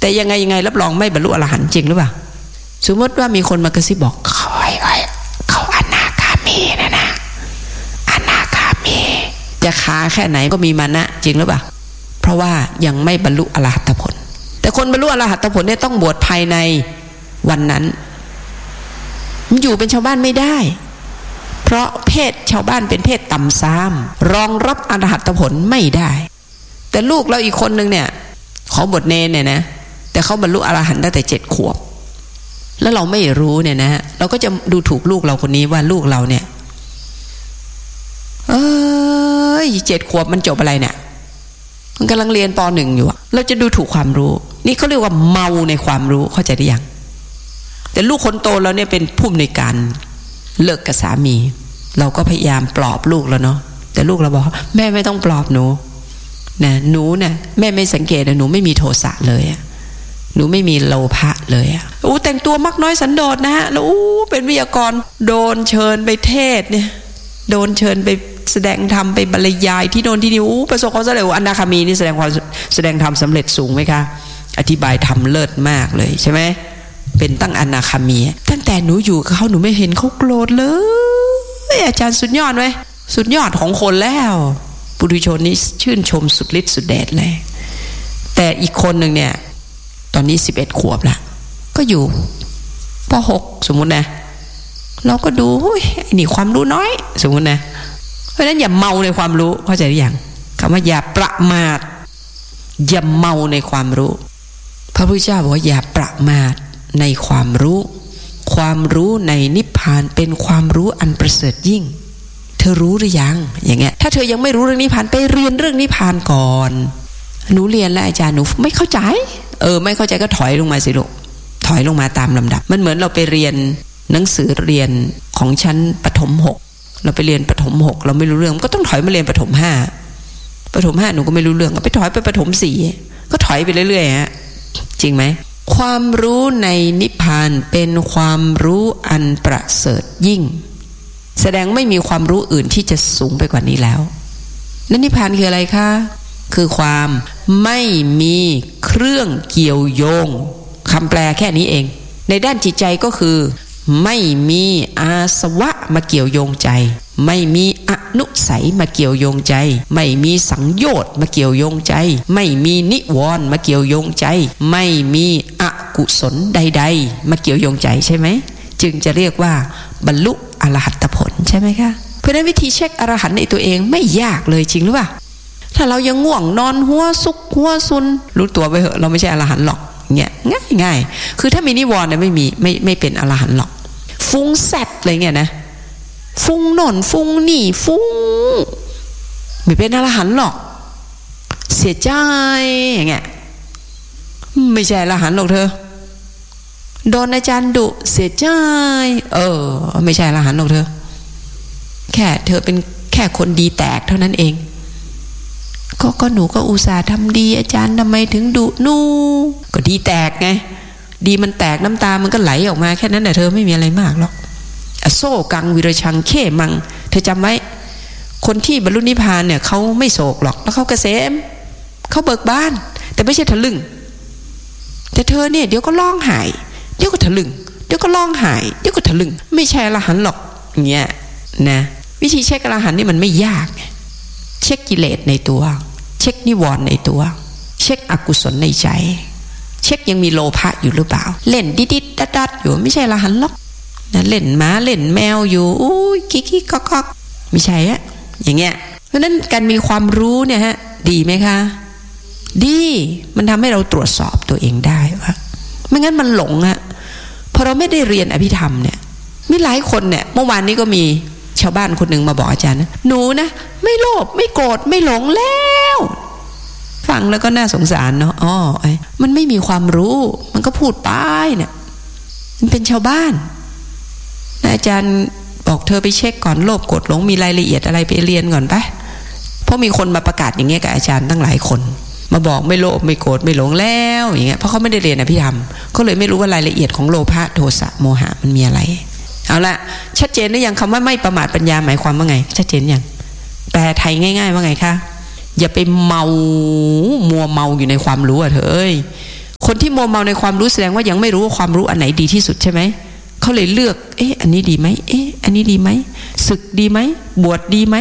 แต่ยังไงรับรองไม่บรรลุอรหันต์จริงหรือเปล่าสมมติว่ามีคนมากระซิบบอกเขาอนาคามีนะอนาคามีจะขาแค่ไหนก็มีมานะจริงหรือเปล่าเพราะว่ายังไม่บรรลุอรหัตผลแต่คนบรรลุอรหัตผลเนี่ยต้องบวชภายในวันนั้นมันอยู่เป็นชาวบ้านไม่ได้เพราะเพศชาวบ้านเป็นเพศต่ำซามรองรับอรหัตผลไม่ได้แต่ลูกเราอีกคนนึงเนี่ยเขาบวชเนรเนี่ยนะแต่เขาบรรลุอรหันต์ตั้งแต่7 ขวบแล้วเราไม่รู้เนี่ยนะเราก็จะดูถูกลูกเราคนนี้ว่าลูกเราเนี่ย7 ขวบมันจบอะไรเนี่ยมันกำลังเรียนป.1 อยู่เราจะดูถูกความรู้นี่เขาเรียกว่าเมาในความรู้เข้าใจได้ยังแต่ลูกคนโตเราเนี่ยเป็นผู้อำนวยการเลิกกับสามีเราก็พยายามปลอบลูกแล้วเนาะแต่ลูกเราบอกแม่ไม่ต้องปลอบหนูนะหนูเนี่ยแม่ไม่สังเกตนะหนูไม่มีโทสะเลยหนูไม่มีโลภะเลยแต่งตัวมักน้อยสันโดษนะฮะแล้วเป็นวิทยากรโดนเชิญไปเทศเนี่ยโดนเชิญไปแสดงธรรมไปบรรยายที่โน่นที่นี่ประสบความสำเร็จอนาคามีนี่แสดงธรรมสำเร็จสูงไหมคะอธิบายธรรมเลิศมากเลยใช่ไหมเป็นตั้งอนาคามีตั้งแต่หนูอยู่กับเขาหนูไม่เห็นเขาโกรธเลยอาจารย์สุดยอดไหมสุดยอดของคนแล้วปุถุชนนี้ชื่นชมสุดฤทธิ์สุดเดชเลยแต่อีกคนหนึ่งเนี่ยตอนนี้11 ขวบละก็อยู่ป.6 สมมุตินะเราก็ดูนี่ความรู้น้อยสมมุตินะเพราะฉะนั้นอย่าเมาในความรู้เข้าใจหรือยังคำว่าอย่าประมาทอย่าเมาในความรู้พระพุทธเจ้าบอกว่าอย่าประมาทในความรู้ในนิพพานเป็นความรู้อันประเสริฐยิ่งเธอรู้หรือยังอย่างเงี้ยถ้าเธอยังไม่รู้เรื่องนิพพานไปเรียนเรื่องนิพพานก่อนหนูเรียนแล้วอาจารย์หนูไม่เข้าใจไม่เข้าใจก็ถอยลงมาสิลูกถอยลงมาตามลำดับมันเหมือนเราไปเรียนหนังสือเรียนของชั้นประถม6เราไปเรียนประถม6เราไม่รู้เรื่องก็ต้องถอยมาเรียนประถม5หนูก็ไม่รู้เรื่องก็ไปถอยไปประถม4ก็ถอยไปเรื่อยๆฮะจริงไหมความรู้ในนิพพานเป็นความรู้อันประเสริฐยิ่งแสดงไม่มีความรู้อื่นที่จะสูงไปกว่านี้แล้วนั่นนิพพานคืออะไรคะคือความไม่มีเครื่องเกี่ยวโยงคำแปลแค่นี้เองในด้านจิตใจก็คือไม่มีอาสวะมาเกี่ยวโยงใจไม่มีอนุสัยมาเกี่ยวโยงใจไม่มีสังโยชน์มาเกี่ยวโยงใจไม่มีนิวรณ์มาเกี่ยวโยงใจไม่มีอกุศลใดๆมาเกี่ยวโยงใจใช่ไหมจึงจะเรียกว่าบรรลุอรหัตผลใช่ไหมคะเพราะฉะนั้นวิธีเช็คอรหันต์ในตัวเองไม่ยากเลยจริงหรือเปล่าถ้าเรายังง่วงนอนหัวซุกหัวซุนรู้ตัวไปเหอะเราไม่ใช่อรหันต์หรอกเนี่ยง่ายคือถ้ามีนิวรณ์เนี่ยไม่เป็นอรหันต์หรอกฟุ้งแซ่บอะไรเงี้ยนะฟุ้งโน่นฟุ้งนี่ฟุ้งไม่เป็นอรหันต์หรอกเสียใจอย่างเงี้ยไม่ใช่อรหันต์หรอกเธอโดนอาจารย์ดุเสียใจไม่ใช่อรหันต์หรอกเธอแค่เธอเป็นแค่คนดีแตกเท่านั้นเองก็หนูก็อุตส่าห์ทำดีอาจารย์ทำไมถึงดุหนูก็ดีแตกไงดีมันแตกน้ำตามันก็ไหลออกมาแค่นั้นแหละเธอไม่มีอะไรมากหรอกอโศกังวิรชังเขมังเธอจำไว้คนที่บรรลุนิพพานเนี่ยเขาไม่โศกหรอกแล้วเขาเกษมเขาเบิกบานแต่ไม่ใช่ทะลึ่งแต่เธอเนี่ยเดี๋ยวก็ร้องไห้เดี๋ยวก็ทะลึ่งเดี๋ยวก็ร้องไห้เดี๋ยวก็ทะลึ่งไม่ใช่อรหันต์หรอกเงี้ยนะวิธีเช็คอรหันต์นี่มันไม่ยากเช็คกิเลสในตัวเช็คนิวรณ์ในตัวเช็คอกุศลในใจเช็คยังมีโลภะอยู่หรือเปล่าเล่นดิดๆดัดๆอยู่ไม่ใช่อรหันต์หรอกนะเล่นหมาเล่นแมวอยู่กิ๊กๆก๊อกๆไม่ใช่อะอย่างเงี้ยเพราะนั้นการมีความรู้เนี่ยฮะดีไหมคะดีมันทำให้เราตรวจสอบตัวเองได้ว่าไม่งั้นมันหลงอะพอเราไม่ได้เรียนอภิธรรมเนี่ยมีหลายคนเนี่ยเมื่อวานนี้ก็มีชาวบ้านคนหนึ่งมาบอกอาจารย์นะหนูนะไม่โลภไม่โกรธไม่หลงแล้วฟังแล้วก็น่าสงสารเนาะมันไม่มีความรู้มันก็พูดไปเนี่ยมันเป็นชาวบ้านนะอาจารย์บอกเธอไปเช็คก่อนโลภโกรธหลงมีรายละเอียดอะไรไปเรียนก่อนไปเพราะมีคนมาประกาศอย่างเงี้ยกับอาจารย์ตั้งหลายคนมาบอกไม่โลภไม่โกรธไม่หลงแล้วอย่างเงี้ยเพราะเขาไม่ได้เรียนอภิธรรมก็เลยไม่รู้ว่ารายละเอียดของโลภะโทสะโมหะมันมีอะไรเอาละชัดเจนหรือยังคำว่าไม่ประมาทปัญญาหมายความว่าไงชัดเจนยังแปลไทยง่ายๆว่าไงคะอย่าไปมัวเมาอยู่ในความรู้เธอคนที่มัวเมาในความรู้แสดงว่ายังไม่รู้ว่าความรู้อันไหนดีที่สุดใช่ไหมเขาเลยเลือกอันนี้ดีไหมอันนี้ดีไหมศึกดีไหมบวชดีไหม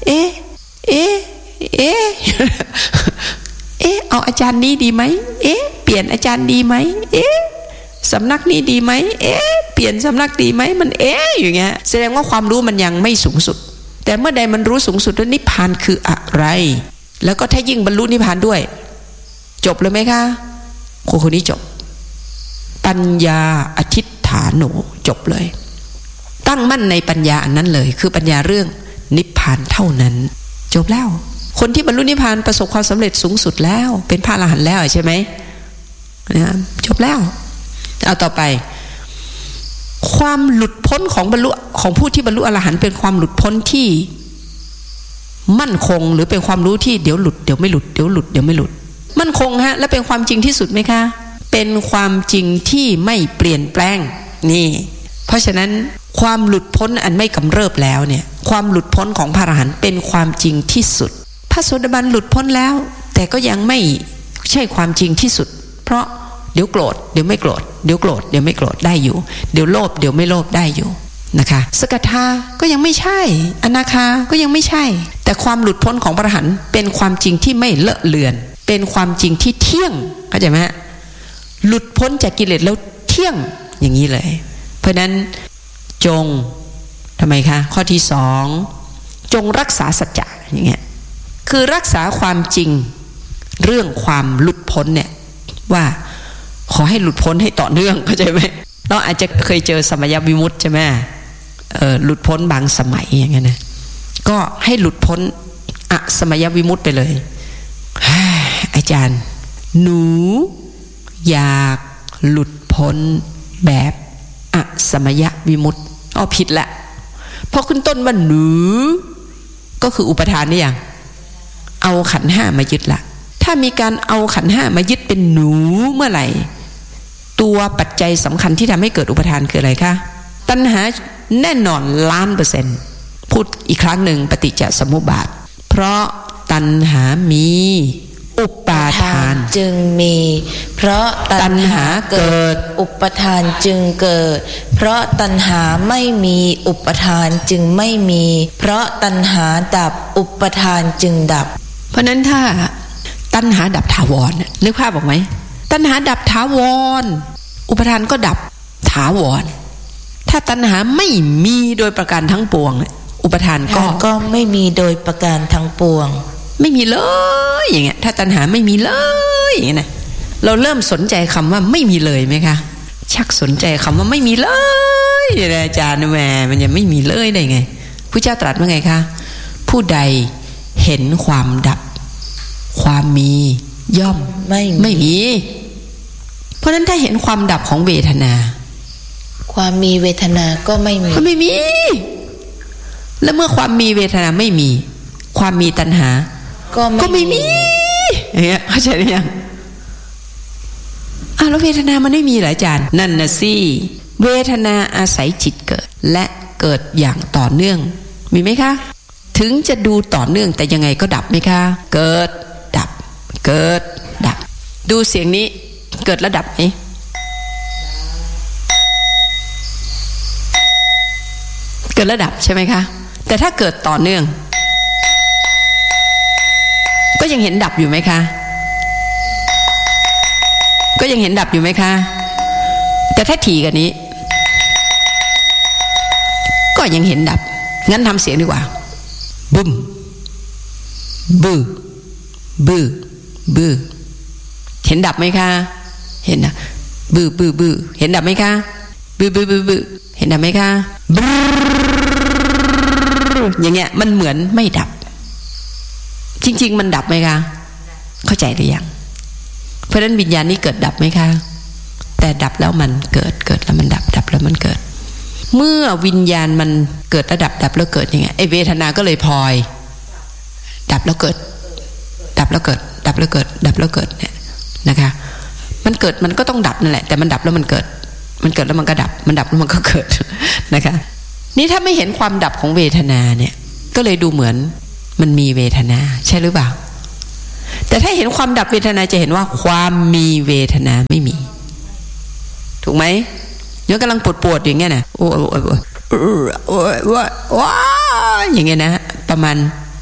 เอาอาจารย์นี้ดีไหมเปลี่ยนอาจารย์ดีไหมสำนักนี้ดีไหมเปลี่ยนสำนักดีไหมมันอย่างเงี้ยแสดงว่าความรู้มันยังไม่สูงสุดแต่เมื่อใดมันรู้สูงสุดแล้วนิพพานคืออะไรแล้วก็ถ้ายิ่งบรรลุนิพพานด้วยจบเลยไหมคะคนนี้จบปัญญาอธิษฐานโนจบเลยตั้งมั่นในปัญญาอันนั้นเลยคือปัญญาเรื่องนิพพานเท่านั้นจบแล้วคนที่บรรลุนิพพานประสบความสำเร็จสูงสุดแล้วเป็นพระอรหันต์แล้วใช่ไหมนะจบแล้วเอาต่อไปความหลุดพ้นของผู้ที่บรรลุอรหันต์เป็นความหลุดพ้นที่มั่นคงหรือเป็นความรู้ที่เดี๋ยวหลุดเดี๋ยวไม่หลุดเดี๋ยวหลุดเดี๋ยวไม่หลุดมั่นคงฮะและเป็นความจริงที่สุดไหมคะเป็นความจริงที่ไม่เปลี่ยนแปลงนี่เพราะฉะนั้นความหลุดพ้นอันไม่กำเริบแล้วเนี่ยความหลุดพ้นของพระอรหันต์เป็นความจริงที่สุดพระโสดาบันหลุดพ้นแล้วแต่ก็ยังไม่ใช่ความจริงที่สุดเพราะเดี๋ยวโกรธเดี๋ยวไม่โกรธเดี๋ยวโกรธเดี๋ยวไม่โกรธได้อยู่เดี๋ยวโลภเดี๋ยวไม่โลภได้อยู่นะคะสกทาก็ยังไม่ใช่อนาคาก็ยังไม่ใช่แต่ความหลุดพ้นของพระอรหันต์เป็นความจริงที่ไม่เลอะเลือนเป็นความจริงที่เที่ยงเข้าใจไหมฮะหลุดพ้นจากกิเลสแล้วเที่ยงอย่างนี้เลยเพราะนั้นจงทำไมคะข้อที่สองจงรักษาสัจจะอย่างเงี้ยคือรักษาความจริงเรื่องความหลุดพ้นเนี่ยว่าขอให้หลุดพ้นให้ต่อเนื่องเข้าใจไหมเราอาจจะเคยเจอสมัยวิมุตติใช่ไหมหลุดพ้นบางสมัยอย่างเงี้ยนะก็ให้หลุดพ้นสมัยวิมุตติไปเลยอาจารย์หนูอยากหลุดพ้นแบบสมัยวิมุตติผิดละเพราะขึ้นต้นว่าหนูก็คืออุปทานนี่อย่างเอาขันธ์ห้ามายึดละถ้ามีการเอาขันธ์ห้ามายึดเป็นหนูเมื่อไหร่ตัวปัจจัยสำคัญที่ทำให้เกิดอุปทานคืออะไรคะตัณหาแน่นอน1,000,000%พูดอีกครั้งหนึ่งปฏิจจสมุปบาทเพราะตัณหามีอุปาทานจึงมีเพราะตัณหาเกิดอุปทานจึงเกิดเพราะตัณหาไม่มีอุปทานจึงไม่มีเพราะตัณหาดับอุปทานจึงดับเพราะนั้นถ้าตัณหาดับถาวรนึกภาพออกไหมตัณหาดับถาวรอุปทานก็ดับถาวรถ้าตัณหาไม่มีโดยประการทั้งปวงอุปทานก็ไม่มีโดยประการทั้งปวงไม่มีเลยอย่างเงี้ยถ้าตัณหาไม่มีเลยอย่างเงี้ยนะเราเริ่มสนใจคำว่าไม่มีเลยไหมคะชักสนใจคำว่าไม่มีเลยอาจารย์แหมมันยังไม่มีเลยได้ไงพระเจ้าตรัสว่าไงคะผู้ใดเห็นความดับความมีย่อมไม่มีเพราะนั้นถ้าเห็นความดับของเวทนาความมีเวทนาก็ไม่มีแล้วเมื่อความมีเวทนาไม่มีความมีตัณหาก็ไม่มีอย่างเงี้ยเข้าใจหรือยังแล้วเวทนามันไม่มีเหรออาจารย์นั่นน่ะสิเวทนาอาศัยจิตเกิดและเกิดอย่างต่อเนื่องมีไหมคะถึงจะดูต่อเนื่องแต่ยังไงก็ดับไหมคะเกิดดับเกิดดับดูเสียงนี้เกิดแล้วดับไหมเกิดแล้วดับใช่ไหมคะแต่ถ้าเกิดต่อเนื่องก็ยังเห็นดับอยู่ไหมคะก็ยังเห็นดับอยู่ไหมคะแต่ถ้าถี่กว่านี้ก็ยังเห็นดับงั้นทำเสียงดีกว่าบึ้มบื้อบื้อบื้อเห็นดับไหมคะเห็นนะบื้อบื้อบื้อเห็นดับไหมคะบื้อบื้อบื้อบื้อเห็นดับไหมคะอย่างเงี้ยมันเหมือนไม่ดับจริงๆมันดับไหมคะเข้าใจหรือยังเพราะฉะนั้นวิญญาณนี้เกิดดับไหมคะแต่ดับแล้วมันเกิดแล้วมันดับแล้วมันเกิดเมื่อวิญญาณมันเกิดระดับดับแล้วเกิดยังไงไอ้เวทนาก็เลยพลอยดับแล้วเกิดดับแล้วเกิดดับแล้วเกิดดับแล้วเกิดเนี่ยนะคะมันเกิดมันก็ต้องดับนั่นแหละแต่มันดับแล้วมันเกิดแล้วมันก็ดับมันดับแล้วมันก็เกิดนะคะนี่ถ้าไม่เห็นความดับของเวทนาเนี่ยก็เลยดูเหมือนมันมีเวทนาใช่หรือเปล่าแต่ถ้าเห็นความดับเวทนาจะเห็นว่าความมีเวทนาไม่มีถูกไหมเดี๋ยวกำลังปวดอย่างเงี้ยนะโอ้ว้าอย่างเงี้ยนะประมาณ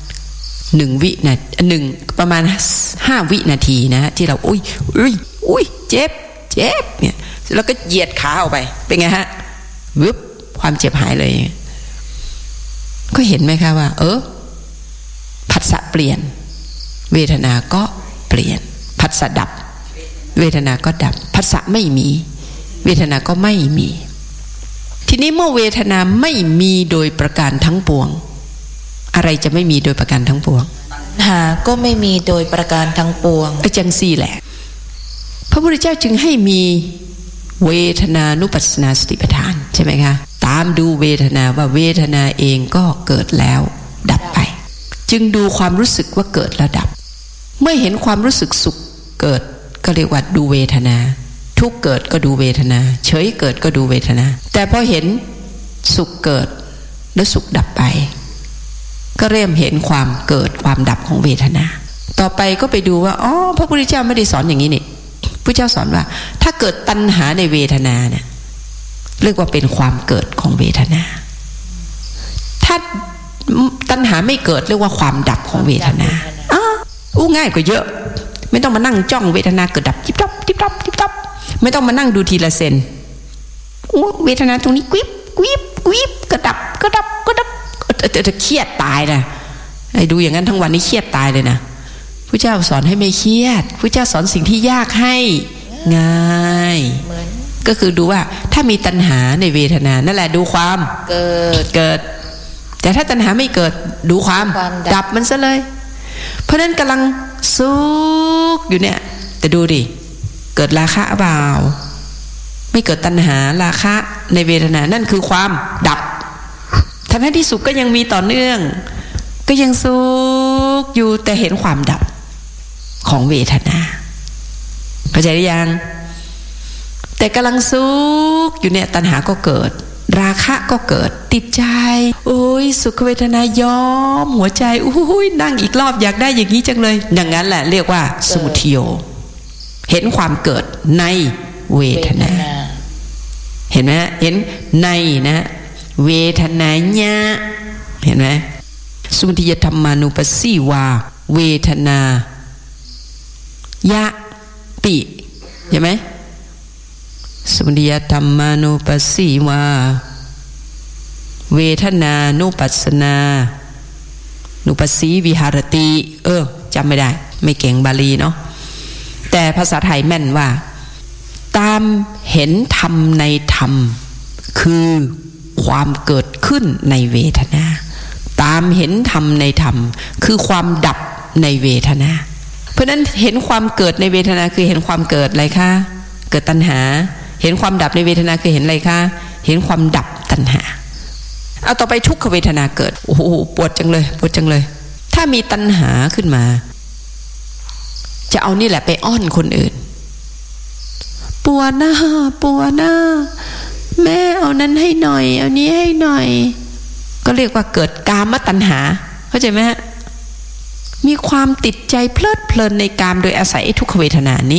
1 วินาทีประมาณ5 วินาทีนะที่เราอุ้ยเจ็บเนี่ยแล้วก็เหยียดขาออกไปเป็นไงฮะวึบความเจ็บหายเลยก็เห็นไหมคะว่าผัสสะเปลี่ยนเวทนาก็เปลี่ยนผัสสะดับเวทนาก็ดับผัสสะไม่มีเวทนาก็ไม่มีทีนี้เมื่อเวทนาไม่มีโดยประการทั้งปวงอะไรจะไม่มีโดยประการทั้งปวงหาก็ไม่มีโดยประการทั้งปวงจังซี่แหละพระพุทธเจ้าจึงให้มีเวทนานุปัสสนาสติปัฏฐานใช่ไหมคะตามดูเวทนาว่าเวทนาเองก็เกิดแล้วดับไปจึงดูความรู้สึกว่าเกิดแล้วดับเมื่อเห็นความรู้สึกสุขเกิดก็เรียกว่าดูเวทนาทุกข์เกิดก็ดูเวทนาเฉยเกิดก็ดูเวทนาแต่พอเห็นสุขเกิดแล้วสุขดับไปก็เริ่มเห็นความเกิดความดับของเวทนาต่อไปก็ไปดูว่าพระพุทธเจ้าไม่ได้สอนอย่างนี้นี่พระเจ้าสอนว่าถ้าเกิดตัณหาในเวทนาเนี่ยเรียกว่าเป็นความเกิดของเวทนาถ้าตัณหาไม่เกิดเรียกว่าความดับของเวทนาง่ายกว่าเยอะไม่ต้องมานั่งจ้องเวทนาเกิดดับจิ๊บดับจิ๊บดับจิ๊บดับไม่ต้องมานั่งดูทีละเซนเวทนาตรงนี้กวิบกระดับจะเครียดตายนะไอ้ดูอย่างนั้นทั้งวันนี้เครียดตายเลยนะพระเจ้าสอนให้ไม่เครียดพระเจ้าสอนสิ่งที่ยากให้ง่ายก็คือดูว่าถ้ามีตัณหาในเวทนานั่นแหละดูความเกิดแต่ถ้าตัณหาไม่เกิดดูความดับมันซะเลยเพราะนั้นกำลังสุขอยู่เนี่ยแต่ดูดิเกิดราคะเปล่าไม่เกิดตัณหาราคะในเวทนานั่นคือความดับทั้งที่สุขก็ยังมีต่อเนื่องก็ยังสุขอยู่แต่เห็นความดับของเวทนาเข้าใจหรือยังแต่กำลังสุขอยู่เนี่ยตัณหาก็เกิดราคะก็เกิดติดใจโอ้ยสุขเวทนาย้อมหัวใจอุ้ยนั่งอีกรอบอยากได้อย่างนี้จังเลยอย่างนั้นแหละเรียกว่าสมุทัยเห็นความเกิดในเวทนาเห็นไหมเห็นในนะเวทนาญะเห็นไหมสมุทัยธรรมานุปัสสีวาเวทนายะปิเห็นไหมสมุทัยธรรมานุปัสสีวาเวทนานุปัสสนานุปัสสีวิหารติจำไม่ได้ไม่เก่งบาลีเนาะแต่ภาษาไทยแม่นว่าตามเห็นธรรมในธรรมคือความเกิดขึ้นในเวทนาตามเห็นธรรมในธรรมคือความดับในเวทนาเพราะนั้นเห็นความเกิดในเวทนาคือเห็นความเกิดอะไรคะเกิดตัณหาเห็นความดับในเวทนาคือเห็นอะไรคะเห็นความดับตัณหาเอาต่อไปทุกขเวทนาเกิดโอ้โหปวดจังเลยถ้ามีตัณหาขึ้นมาจะเอานี่แหละไปอ้อนคนอื่นปวดหน้าแม่เอานั้นให้หน่อยเอานี้ให้หน่อยก็เรียกว่าเกิดกามตัณหาเข้าใจไหมฮะมีความติดใจเพลิดเพลินในกามโดยอาศัยทุกขเวทนานี้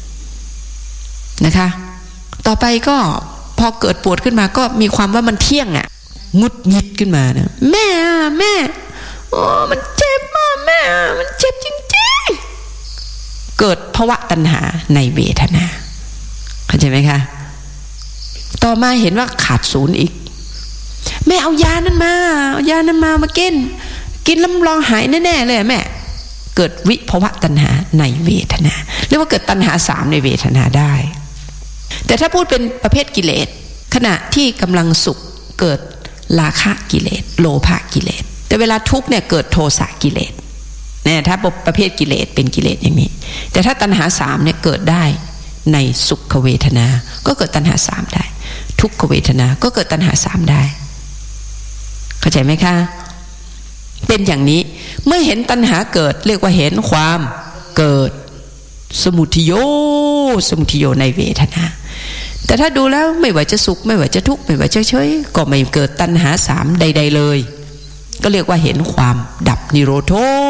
นะคะต่อไปก็พอเกิดปวดขึ้นมาก็มีความว่ามันเที่ยงงุดหงิดขึ้นมานะแม่มันเจ็บมากแม่มันเจ็บจริงๆเกิดภวะตัณหาในเวทนาเข้าใจไหมคะต่อมาเห็นว่าขาดศูนย์อีกแม่เอายานั้นมากินแล้วรองหายแน่ๆเลยแม่เกิดวิภวะตัณหาในเวทนาเรียกว่าเกิดตัณหา3ในเวทนาได้แต่ถ้าพูดเป็นประเภทกิเลสขณะที่กำลังสุขเกิดราคะกิเลสโลภะกิเลสแต่เวลาทุกข์เนี่ยเกิดโทสะกิเลสเนี่ยถ้าประเภทกิเลสเป็นกิเลสอย่างนี้แต่ถ้าตัณหา3เนี่ยเกิดได้ในสุขเวทนาก็เกิดตัณหา3ได้ทุกขเวทนาก็เกิดตัณหา3ได้เข้าใจไหมคะเป็นอย่างนี้เมื่อเห็นตัณหาเกิดเรียกว่าเห็นความเกิดสมุทัยในเวทนาแต่ถ้าดูแล้วไม่ว่าจะสุขไม่ว่าจะทุกข์ไม่ว่าจะเฉยก็ไม่เกิดตัณหา3ใดๆเลยก็เรียกว่าเห็นความดับนิโรธ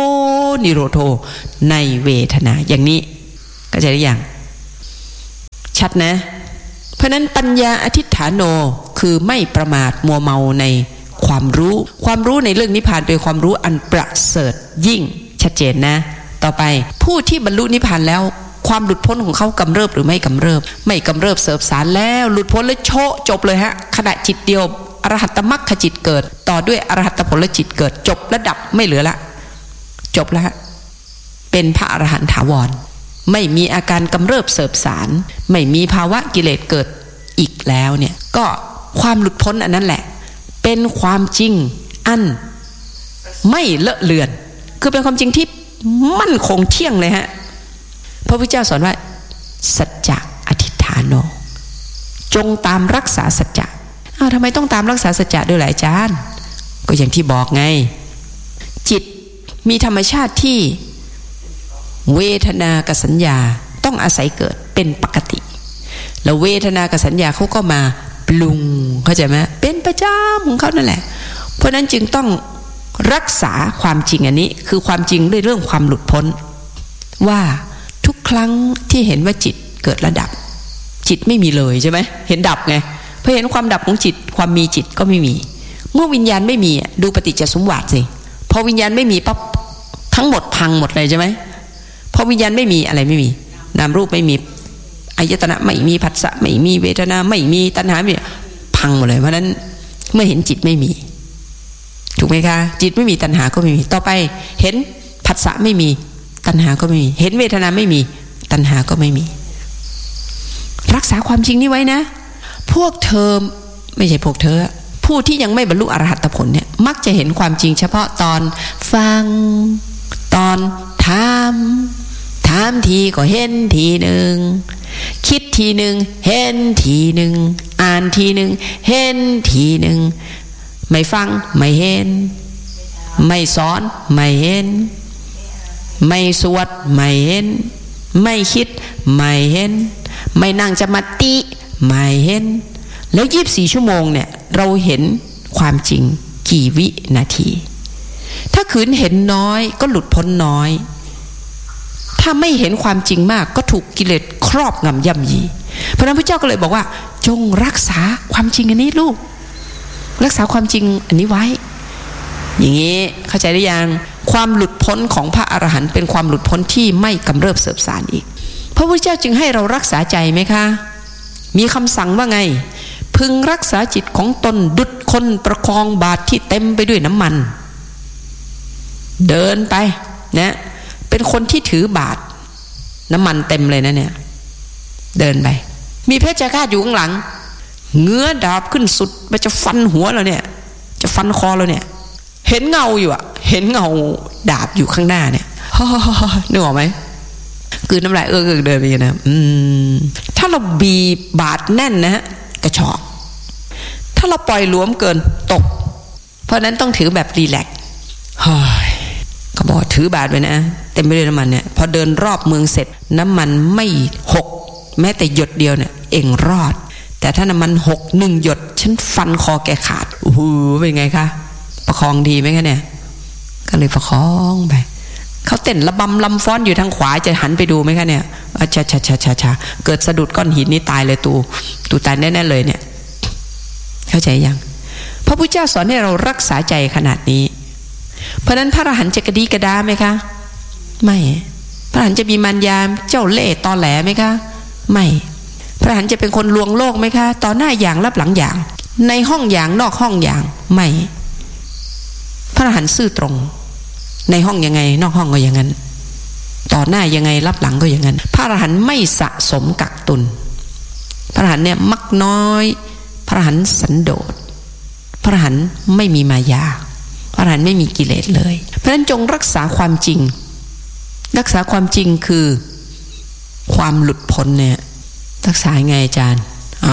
นิโรโธในเวทนาอย่างนี้เข้าใจหรือยังชัดนะเพราะนั้นปัญญาอธิฐานโนคือไม่ประมาทมัวเมาในความรู้ในเรื่องนิพพานเป็นความรู้อันประเสริฐยิ่งชัดเจนนะต่อไปผู้ที่บรรลุนิพพานแล้วความหลุดพ้นของเขากำเริบหรือไม่กำเริบไม่กำเริบเสบสารแล้วหลุดพ้นแล้วโชะจบเลยฮะขณะจิตเดียวอรหัตมรรคจิตเกิดต่อด้วยอรหัตผลจิตเกิดจบระดับไม่เหลือละจบแล้วเป็นพระอรหันต์ถาวรไม่มีอาการกำเริบเสบสารไม่มีภาวะกิเลสเกิดอีกแล้วเนี่ยก็ความหลุดพ้นอันนั้นแหละเป็นความจริงอันไม่เลอะเลือนคือเป็นความจริงที่มั่นคงเที่ยงเลยฮะพระพุทธเจ้าสอนว่าสัจจะอธิฐานโนจงตามรักษาสัจจะทำไมต้องตามรักษาสัจจะด้วยหลายอาจารย์ก็อย่างที่บอกไงจิตมีธรรมชาติที่เวทนากับสัญญาต้องอาศัยเกิดเป็นปกติแล้วเวทนากับสัญญาเขาก็มาปรุงเข้าใจไหมเป็นประจำของเขานั่นแหละเพราะนั้นจึงต้องรักษาความจริงอันนี้คือความจริงด้วยเรื่องความหลุดพ้นว่าทุกครั้งที่เห็นว่าจิตเกิดระดับจิตไม่มีเลยใช่ไหมเห็นดับไงพอเห็นความดับของจิตความมีจิตก็ไม่มีเมื่อวิญญาณไม่มีดูปฏิจจสมุปบาทสิพอวิญญาณไม่มีปั๊บทั้งหมดพังหมดเลยใช่ไหมพอวิญญาณไม่มีอะไรไม่มีนามรูปไม่มีอายตนะไม่มีผัสสะไม่มีเวทนาไม่มีตัณหาไม่มีพังหมดเลยเพราะนั้นเมื่อเห็นจิตไม่มีถูกไหมคะจิตไม่มีตัณหาก็ไม่มีต่อไปเห็นผัสสะไม่มีตัณหาก็ไม่มีเห็นเวทนาไม่มีตัณหาก็ไม่มีรักษาความจริงนี้ไว้นะพวกเธอไม่ใช่พวกเธอผู้ที่ยังไม่บรรลุอรหัตผลเนี่ยมักจะเห็นความจริงเฉพาะตอนฟังตอนถามทีก็เห็นทีหนึ่งคิดทีหนึ่งเห็นทีหนึ่งอ่านทีหนึ่งเห็นทีหนึ่งไม่ฟังไม่เห็นไม่สอนไม่เห็นไม่สวดไม่เห็นไม่คิดไม่เห็นไม่นั่งสมาธิไม่เห็นแล้ว24 ชั่วโมงเนี่ยเราเห็นความจริงกี่วินาทีถ้าขืนเห็นน้อยก็หลุดพ้นน้อยถ้าไม่เห็นความจริงมากก็ถูกกิเลสครอบงำย่ำยีเพราะนั้นพระเจ้าก็เลยบอกว่าจงรักษาความจริงอันนี้ลูกรักษาความจริงอันนี้ไว้อย่างนี้เข้าใจหรือยังความหลุดพ้นของพระอรหันต์เป็นความหลุดพ้นที่ไม่กำเริบเสบสารอีกพระพุทธเจ้าจึงให้เรารักษาใจไหมคะมีคำสั่งว่าไงพึงรักษาจิตของตนดุจคนประคองบาตรที่เต็มไปด้วยน้ำมันเดินไปนะเป็นคนที่ถือบาตรน้ำมันเต็มเลยนะเนี่ยเดินไปมีเพชฌฆาตอยู่ข้างหลังเงื้อดาบขึ้นสุดมันจะฟันหัวเราเนี่ยจะฟันคอเราเนี่ยเห็นเงาอยู่อะเห็นเงาดาบอยู่ข้างหน้าเนี่ยนึกออกไหมคือน้ำลายเดินไปอย่างนั้นถ้าเราบีบบาดแน่นนะฮะกระชอกถ้าเราปล่อยหลวมเกินตกเพราะนั้นต้องถือแบบรีแลกซ์เขาบอกถือบาดไว้นะเต็มไปด้วยน้ำมันเนี่ยพอเดินรอบเมืองเสร็จน้ำมันไม่หกแม้แต่หยดเดียวเนี่ยเองรอดแต่ถ้าน้ำมันหก1 หยดฉันฟันคอแกขาดโอ้โหเป็นไงคะประคองดีไหมคะเนี่ยก็เลยประคองไปเขาเต้นระบำลำฟ้อนอยู่ทางขวาจะหันไปดูไหมคะเนี่ยชาเกิดสะดุดก้อนหินนี่ตายเลยตูตายแน่ๆเลยเนี่ยเข้าใจยังพระพุทธเจ้าสอนให้เรารักษาใจขนาดนี้เพราะนั้นพระอรหันต์จะกระดีกระดาไหมคะไม่พระอรหันต์จะมีมารยาเจ้าเล่ห์ตอแหลไหมคะไม่พระอรหันต์จะเป็นคนลวงโลกไหมคะต่อหน้าอย่างรับหลังอย่างในห้องอย่างนอกห้องอย่างไม่พระอรหันต์ซื่อตรงในห้องยังไงนอกห้องก็อย่างนั้นต่อหน้ายังไงรับหลังก็อย่างนั้นพระอรหันต์ไม่สะสมกักตุนพระอรหันต์เนี่ยมักน้อยพระอรหันต์สันโดษพระอรหันต์ไม่มีมายาพระอรหันต์ไม่มีกิเลสเลยเพราะฉะนั้นจงรักษาความจริงรักษาความจริงคือความหลุดพ้นเนี่ยรักษาไงอาจารย์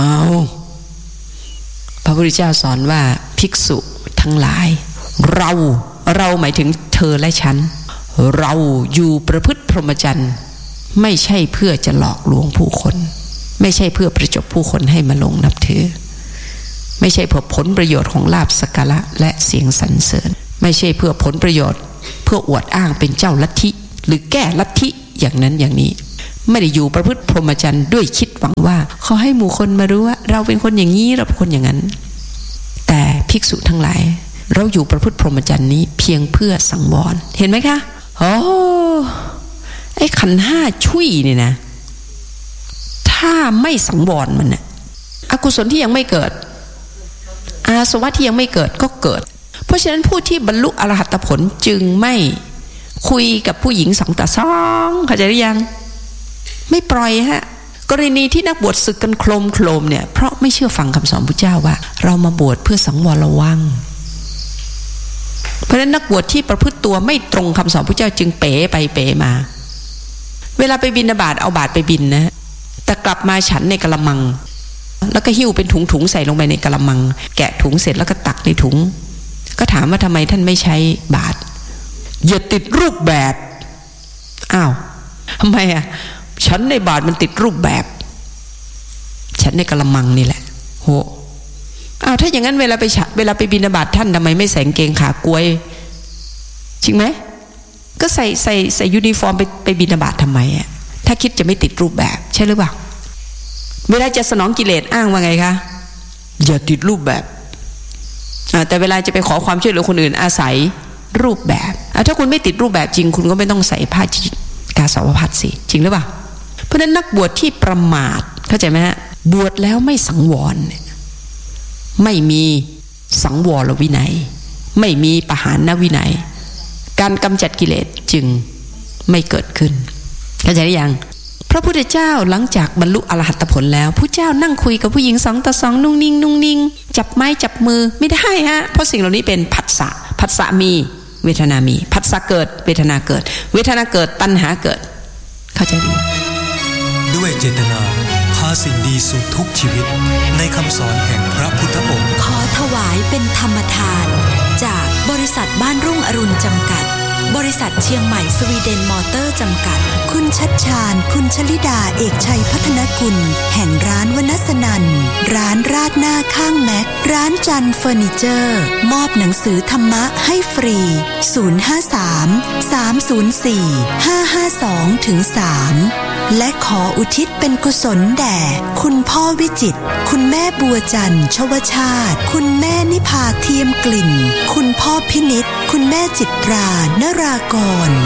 พระพุทธเจ้าสอนว่าภิกษุทั้งหลายเราหมายถึงเธอและฉันเราอยู่ประพฤติพรหมจรรย์ไม่ใช่เพื่อจะหลอกลวงผู้คนไม่ใช่เพื่อประจบผู้คนให้มาลงนับถือไม่ ไม่ใช่เพื่อผลประโยชน์ของลาภสักการะและเสียงสรรเสริญไม่ใช่เพื่อผลประโยชน์เพื่ออวดอ้างเป็นเจ้าลัทธิหรือแก้ลัทธิอย่างนั้นอย่างนี้ไม่ได้อยู่ประพฤติพรหมจรรย์ด้วยคิดหวังว่าขอให้หมู่คนมารู้ว่าเราเป็นคนอย่างนี้เราเป็นคนอย่างนั้นแต่ภิกษุทั้งหลายเราอยู่ประพฤติพรหมจรรย์นี้เพียงเพื่อสังวรเห็นไหมคะโอ้ไอ้ขันธ์ห้าชุยเนี่ยนะถ้าไม่สังวรมันน่ะอกุศลที่ยังไม่เกิดอาสวะที่ยังไม่เกิดก็เกิดเพราะฉะนั้นผู้ที่บรรลุอรหัตผลจึงไม่คุยกับผู้หญิง2 ต่อ 2เข้าใจหรือยังไม่ปล่อยฮะกรณีที่นักบวชศึกกันโครมเนี่ยเพราะไม่เชื่อฟังคำสอนพระเจ้าว่าเรามาบวชเพื่อสังวรระวังเพราะฉะนั้นนักบวชที่ประพฤติตัวไม่ตรงคำสอนพระเจ้าจึงเป๋ไปเป๋มาเวลาไปบิณฑบาตเอาบาตรไปบิณนะแต่กลับมาฉันในกะละมังแล้วก็หิ้วเป็นถุงใส่ลงไปในกะละมังแกะถุงเสร็จแล้วก็ตักในถุงก็ถามว่าทำไมท่านไม่ใช้บาตรอย่าติดรูปแบบอ้าวทำไมอ่ะฉันในบาตรมันติดรูปแบบฉันในกะละมังนี่แหละโหอ้าวถ้าอย่างนั้นเวลาไปบิณฑบาตท่านทำไมไม่ใส่กางเกงขากล้วยจริงไหมก็ใส่ยูนิฟอร์มไปบิณฑบาตทำไมอ่ะถ้าคิดจะไม่ติดรูปแบบใช่หรือเปล่าเวลาจะสนองกิเลสอ้างว่าไงคะอย่าติดรูปแบบแต่เวลาจะไปขอความช่วยเหลือคนอื่นอาศัยรูปแบบถ้าคุณไม่ติดรูปแบบจริงคุณก็ไม่ต้องใส่ผ้ากาสาวพัสสิจริงหรือเปล่าเพราะฉะนั้นนักบวชที่ประมาทเข้าใจไหมฮะบวชแล้วไม่สังวรไม่มีสังวรวินัยไม่มีปหานวินัยการกำจัดกิเลสจึงไม่เกิดขึ้นเข้าใจหรือยังพระพุทธเจ้าหลังจากบรรลุอรหัตผลแล้วพระเจ้านั่งคุยกับผู้หญิง2 ต่อ 2นุ่งนิ่งจับไม้จับมือไม่ได้ฮะเพราะสิ่งเหล่านี้เป็นผัสสะมีเวทนามีผัสสะเกิดเวทนาเกิดเวทนาเกิดตัณหาเกิดเข้าใจดีด้วยเจตนาพาสิ่งดีสู่ทุกชีวิตในคำสอนแห่งพระพุทธองค์ขอถวายเป็นธรรมทานจากบริษัทบ้านรุ่งอรุณจำกัดบริษัทเชียงใหม่สวีเดนมอเตอร์จำกัดคุณชัดชาญคุณชลิดาเอกชัยพัฒนกุลแห่งร้านวนัสนันร้านราดหน้าข้างแม็กร้านจันเฟอร์นิเจอร์มอบหนังสือธรรมะให้ฟรี053-304-552-3และขออุทิศเป็นกุศลแด่คุณพ่อวิจิตรคุณแม่บัวจันทร์ชวชาติคุณแม่นิพาเทียมกลิ่นคุณพ่อพินิจคุณแม่จิตรานรากร